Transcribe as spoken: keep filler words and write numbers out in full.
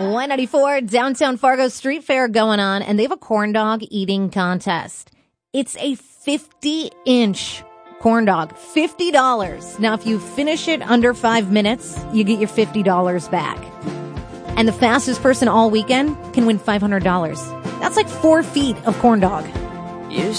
one ninety-four Downtown Fargo Street Fair going on, and they have a corn dog eating contest. It's a fifty inch corn dog, fifty dollars. Now, if you finish it under five minutes, you get your fifty dollars back. And the fastest person all weekend can win five hundred dollars. That's like four feet of corn dog. You